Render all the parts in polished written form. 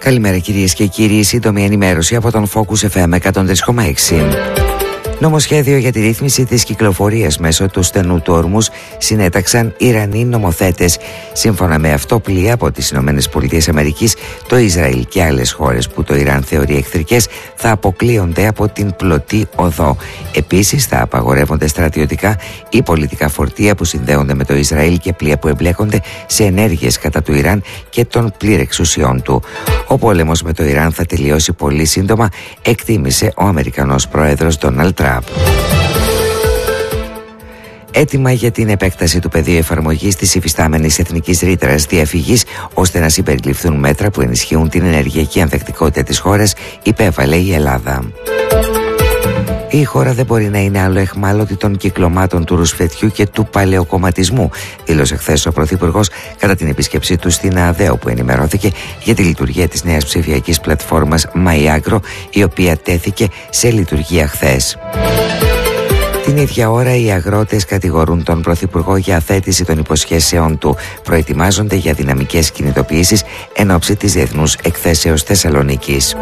Καλημέρα κυρίες και κύριοι, σύντομη ενημέρωση από τον Focus FM 103,6. Νομοσχέδιο για τη ρύθμιση της κυκλοφορίας μέσω του στενού του Ορμούζ συνέταξαν Ιρανοί νομοθέτες. Σύμφωνα με αυτό, πλοία από τις ΗΠΑ, το Ισραήλ και άλλες χώρες που το Ιράν θεωρεί εχθρικές θα αποκλείονται από την πλωτή οδό. Επίσης, θα απαγορεύονται στρατιωτικά ή πολιτικά φορτία που συνδέονται με το Ισραήλ και πλοία που εμπλέκονται σε ενέργειες κατά του Ιράν και των πλήρεξουσιών του. Ο πόλεμος με το Ιράν θα τελειώσει πολύ σύντομα, εκτίμησε ο Αμερικανός πρόεδρος Ντόναλντ Τραμπ. Έτοιμα για την επέκταση του πεδίου εφαρμογής της υφιστάμενης εθνικής ρήτρας διαφυγής, ώστε να συμπεριληφθούν μέτρα που ενισχύουν την ενεργειακή ανθεκτικότητα της χώρας, υπέβαλε η Ελλάδα. Η χώρα δεν μπορεί να είναι άλλο αιχμάλωτη των κυκλωμάτων του ρουσφετιού και του παλαιοκομματισμού, δήλωσε χθες ο Πρωθυπουργός κατά την επίσκεψή του στην ΑΔΕ, όπου ενημερώθηκε για τη λειτουργία της νέας ψηφιακής πλατφόρμας MyAgro, η οποία τέθηκε σε λειτουργία χθες. Την ίδια ώρα, οι αγρότες κατηγορούν τον Πρωθυπουργό για αθέτηση των υποσχέσεών του. Προετοιμάζονται για δυναμικές κινητοποιήσεις εν ώψη της Διεθνούς Εκθέσεως Θεσσαλονίκης.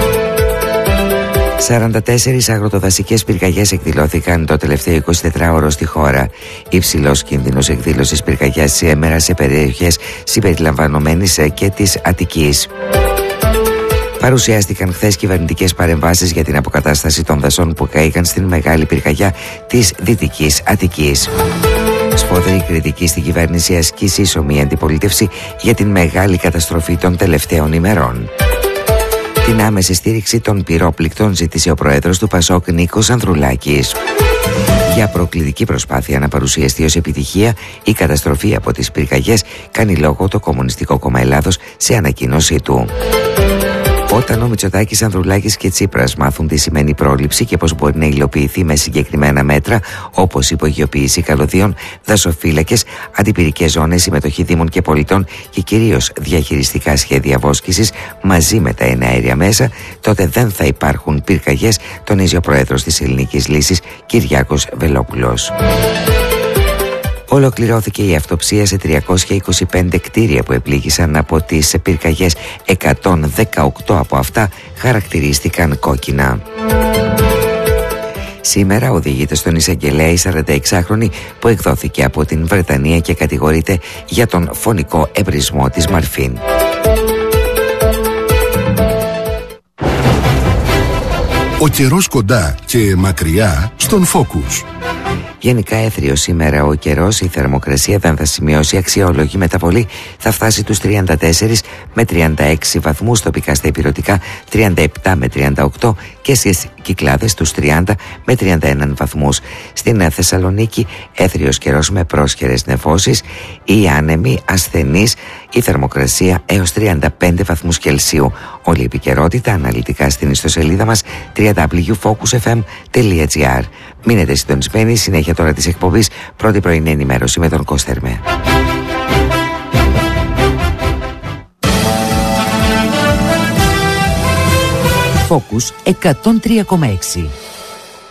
44 αγροτοδασικές πυρκαγιές εκδηλώθηκαν το τελευταίο 24ωρο στη χώρα. Υψηλός κίνδυνος εκδήλωσης πυρκαγιάς σήμερα σε περιοχές συμπεριλαμβανομένης και της Αττικής. Παρουσιάστηκαν χθες κυβερνητικές παρεμβάσεις για την αποκατάσταση των δασών που κάηκαν στην μεγάλη πυρκαγιά της Δυτικής Αττικής. Σφοδρή κριτική στην κυβέρνηση ασκεί σύσσωμη αντιπολίτευση για την μεγάλη καταστροφή των τελευταίων ημερών. Την άμεση στήριξη των πυρόπληκτων ζήτησε ο πρόεδρος του ΠΑΣΟΚ Νίκος Ανδρουλάκης. Για προκλητική προσπάθεια να παρουσιαστεί ως επιτυχία η καταστροφή από τις πυρκαγιές, κάνει λόγο το Κομμουνιστικό Κόμμα Ελλάδος σε ανακοίνωσή του. Όταν ο Μητσοτάκης, Ανδρουλάκης και Τσίπρας μάθουν τι σημαίνει πρόληψη και πώς μπορεί να υλοποιηθεί με συγκεκριμένα μέτρα, όπως υπογειοποίηση καλωδίων, δασοφύλακες, αντιπυρικές ζώνες, συμμετοχή δήμων και πολιτών και κυρίως διαχειριστικά σχέδια βόσκησης μαζί με τα εναέρια μέσα, τότε δεν θα υπάρχουν πυρκαγιές, τονίζει ο πρόεδρος της Ελληνικής Λύσης, Κυριάκος Βελόπουλος. Ολοκληρώθηκε η αυτοψία σε 325 κτίρια που επλήγησαν από τις πυρκαγιές. 118 από αυτά χαρακτηρίστηκαν κόκκινα. Σήμερα οδηγείται στον εισαγγελέα η 46χρονη που εκδόθηκε από την Βρετανία και κατηγορείται για τον φωνικό εμπρισμό της Μαρφίν. Ο καιρός κοντά και μακριά στον Focus. Γενικά έθριο σήμερα ο καιρός, η θερμοκρασία δεν θα σημειώσει αξιόλογη μεταβολή, θα φτάσει τους 34 με 36 βαθμούς, τοπικά στα ηπειρωτικά 37 με 38 και στις Κυκλάδες τους 30 με 31 βαθμούς. Στην Θεσσαλονίκη έθριος καιρός με πρόσχερες νεφώσεις, οι άνεμοι ασθενείς, η θερμοκρασία έως 35 βαθμούς Κελσίου. Όλη η επικαιρότητα αναλυτικά στην ιστοσελίδα μας www.focusfm.gr. Μείνετε συντονισμένοι, συνέχεια τώρα της εκπομπής, πρώτη πρωινή ενημέρωση με τον Κώστερμε. Focus 103,6.